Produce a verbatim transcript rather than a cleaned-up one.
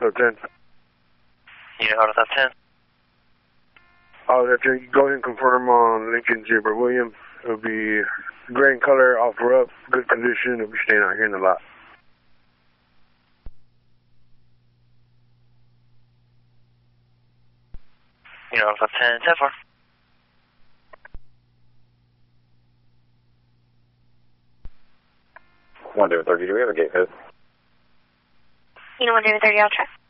Top ten. Unit Auto Top ten. Auto Top ten, go ahead and confirm on Lincoln Zebra Williams. It'll be gray in color, off rough, good condition. It'll be staying out here in the lot. Unit Auto Top ten, ten four. one David thirty, do we have a gate code? Unit one David thirty, I'll try.